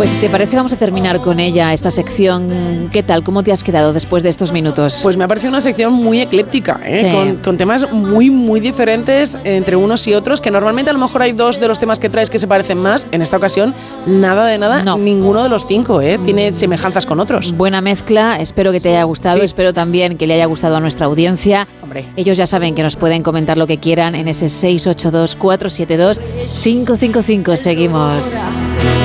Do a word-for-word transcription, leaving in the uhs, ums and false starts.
Pues si te parece vamos a terminar con ella, esta sección. ¿Qué tal? ¿Cómo te has quedado después de estos minutos? Pues me ha parecido una sección muy ecléctica, ¿eh? Sí. con, con temas muy, muy diferentes entre unos y otros, que normalmente a lo mejor hay dos de los temas que traes que se parecen más. En esta ocasión, nada de nada, no. ninguno de los cinco, ¿eh? Tiene semejanzas con otros. Buena mezcla, espero que te haya gustado, Sí. espero también que le haya gustado a nuestra audiencia. Hombre. Ellos ya saben que nos pueden comentar lo que quieran en ese seis ocho dos, cuatro siete dos, cinco cinco cinco. Seguimos.